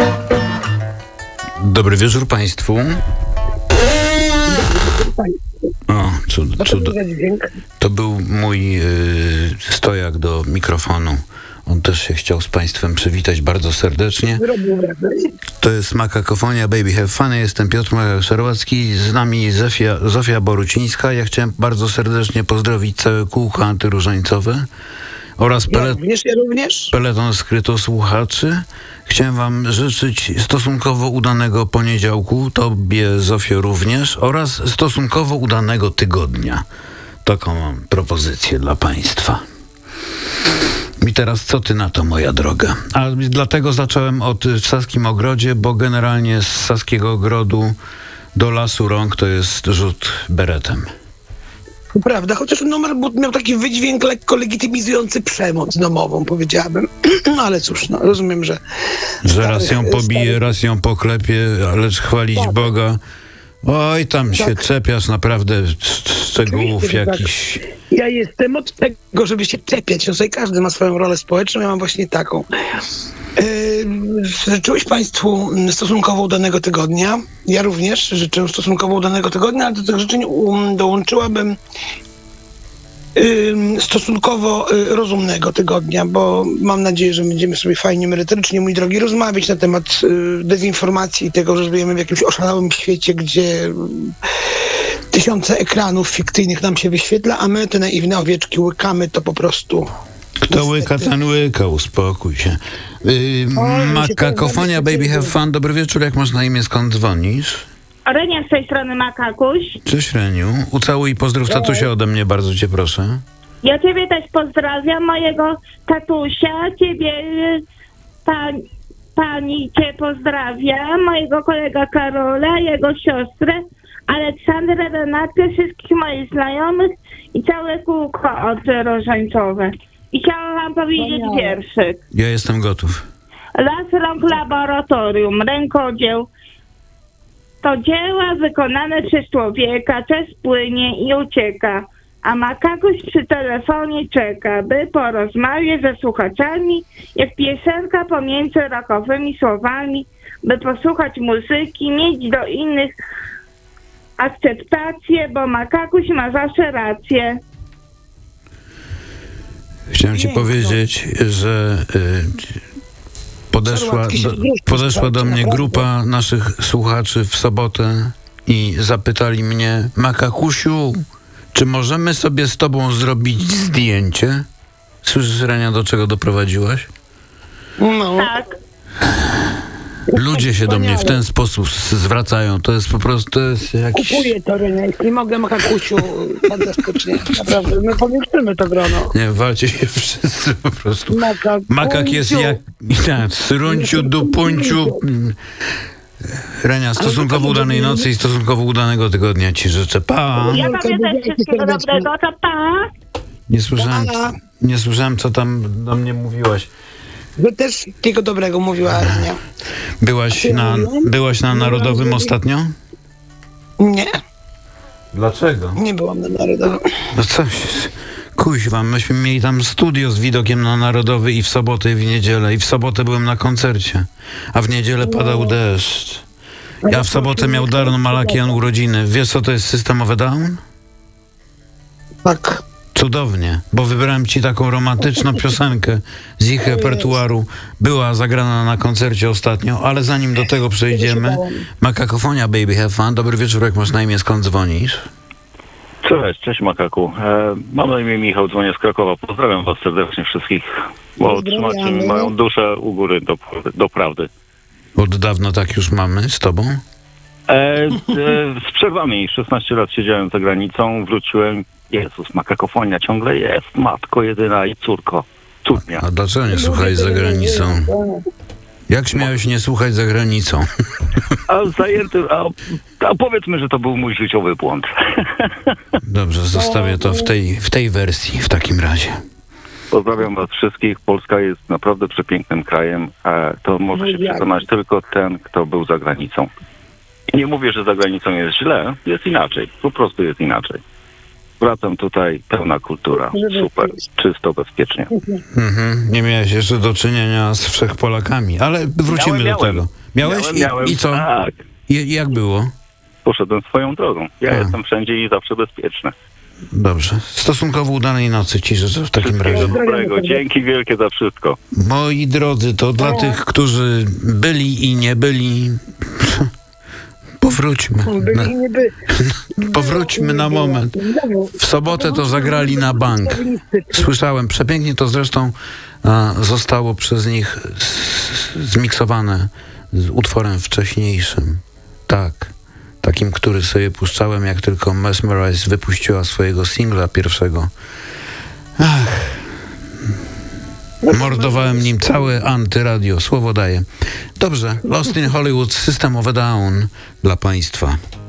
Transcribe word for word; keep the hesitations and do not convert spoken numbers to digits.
Dobry wieczór Państwu. O, cud, cud. To był mój y, stojak do mikrofonu. On też się chciał z Państwem przywitać bardzo serdecznie. To jest Makakofonia Baby Have Fun. Jestem Piotr Makak-Szerłacki, z nami Zofia, Zofia Borucińska. Ja chciałem bardzo serdecznie pozdrowić całe kółko antyróżańcowe oraz Ja pelet, również, ja również. peleton skrytosłuchaczy. Chciałem wam życzyć stosunkowo udanego poniedziałku, tobie, Zofio, również, oraz stosunkowo udanego tygodnia. Taką mam propozycję dla Państwa. I teraz co ty na to, moja droga? A dlatego zacząłem od w Saskim Ogrodzie, bo generalnie z Saskiego Ogrodu do Lasu Rąk to jest rzut beretem. To prawda, chociaż numer miał taki wydźwięk lekko legitymizujący przemoc domową, powiedziałabym. No ale cóż, no, rozumiem, że... Że raz ją pobije, raz ją poklepie, lecz chwalić Tak. Boga. Oj, tam się Tak. czepiasz naprawdę szczegółów Oczywiście, że tak. jakichś... Ja jestem od tego, żeby się czepiać. No, tutaj każdy ma swoją rolę społeczną, ja mam właśnie taką. Yy, życzyłeś Państwu stosunkowo udanego tygodnia. Ja również życzę stosunkowo udanego tygodnia, ale do tych życzeń um, dołączyłabym yy, stosunkowo yy, rozumnego tygodnia, bo mam nadzieję, że będziemy sobie fajnie, merytorycznie, mój drogi, rozmawiać na temat yy, dezinformacji i tego, że żyjemy w jakimś oszalałym świecie, gdzie yy, tysiące ekranów fikcyjnych nam się wyświetla, a my, te naiwne owieczki, łykamy to po prostu. Kto łyka, ten łyka, uspokój się. Yy, Oj, Makakofonia się Baby to- Have Fun. Dobry wieczór, jak masz na imię, skąd dzwonisz? Renia z tej strony Makakuś. Cześć, Reniu. Ucałuj i pozdrów tatusia ode mnie, bardzo cię proszę. Ja ciebie też pozdrawiam, mojego tatusia, ciebie, pan, pani cię pozdrawia, mojego kolega Karola, jego siostrę, Aleksandrę, Renatkę, wszystkich moich znajomych i całe kółko antyróżańcowe. I chciałam wam powiedzieć wierszyk. Ja jestem gotów. Las Rąk Laboratorium, rękodzieł. To dzieła wykonane przez człowieka, czas płynie i ucieka, a Makakuś przy telefonie czeka, by porozmawiać ze słuchaczami, jak piosenka pomiędzy rockowymi słowami, by posłuchać muzyki, mieć do innych akceptację, bo Makakuś ma zawsze rację. Chciałem ci Piękno. powiedzieć, że y, podeszła, Szerłacki się do, wzruszył, podeszła do słuchajcie, mnie naprawdę. grupa naszych słuchaczy w sobotę i zapytali mnie: Makakusiu, czy możemy sobie z tobą zrobić zdjęcie? Słyszysz, Renia, do czego doprowadziłaś? No, Tak. Ludzie się do mnie w ten sposób s- zwracają. To jest po prostu, to jest jakiś... kupuję to, Renia, jeśli mogę, Makakusiu, fantastycznie, naprawdę, my powiększymy to grono. Nie, walcie się wszyscy po prostu. Makakusiu. Makak jest jak... Tak, srunciu, dupunciu. Renia, stosunkowo udanej nocy i stosunkowo udanego tygodnia ci życzę. Pa! Ja tobie też wszystkiego dobrego, to pa! Nie słyszałem, Pa. nie słyszałem, co tam do mnie mówiłaś. Wy też wszystkiego dobrego mówiła Renia. Byłaś na, byłaś na Narodowym ostatnio? Nie, Dlaczego? nie byłam na Narodowym. No coś, kuźwa, myśmy mieli tam studio z widokiem na Narodowy i w sobotę, i w niedzielę. I w sobotę byłem na koncercie, a w niedzielę padał deszcz. Ja w sobotę miał Darno Malakian urodziny. Wiesz, co to jest systemowy down? Tak. Cudownie, bo wybrałem ci taką romantyczną piosenkę z ich repertuaru. Była zagrana na koncercie ostatnio, ale zanim do tego przejdziemy, Makakofonia Baby Have Fun. Dobry wieczór, jak masz na imię, skąd dzwonisz? Cześć, cześć Makaku. E, mam na imię Michał, dzwonię z Krakowa. Pozdrawiam was serdecznie wszystkich, bo trzymacie Pozdrawiamy. moją duszę u góry do, do prawdy. Od dawna tak już mamy z tobą? E, e, z przerwami, szesnaście lat siedziałem za granicą, wróciłem. Jezus, Makakofonia ciągle jest, matko jedyna i córko. Cudnia. A dlaczego nie słuchałeś za granicą? Jak śmiałeś nie słuchać za granicą? A zajęty, a, a powiedzmy, że to był mój życiowy błąd. Dobrze, zostawię to w tej, w tej wersji w takim razie. Pozdrawiam was wszystkich. Polska jest naprawdę przepięknym krajem. E, to może się przekonać tylko ten, kto był za granicą. I nie mówię, że za granicą jest źle, jest inaczej. Po prostu jest inaczej. wracam tutaj, pełna kultura. Super, czysto, bezpiecznie. Mhm. Nie miałeś jeszcze do czynienia z Wszechpolakami, ale wrócimy Miałem, do miałem. tego. Miałeś? Miałem, I, miałem. I co? Tak, I, jak było? poszedłem swoją drogą. Ja A. jestem wszędzie i zawsze bezpieczny. Dobrze. Stosunkowo udanej nocy ci życzę w takim razie. Wszystkiego dobrego. Dzięki wielkie za wszystko. Moi drodzy, to dla tych, którzy byli i nie byli, powróćmy. Na, Byli, nie by, powróćmy na moment. W sobotę to zagrali na bank. Słyszałem, przepięknie to zresztą a, zostało przez nich z, zmiksowane z utworem wcześniejszym. Tak, takim, który sobie puszczałem, jak tylko Mesmerize wypuściła swojego singla pierwszego. Ach, mordowałem nim całe antyradio, słowo daję. Dobrze, Lost in Hollywood, System of a Down dla Państwa.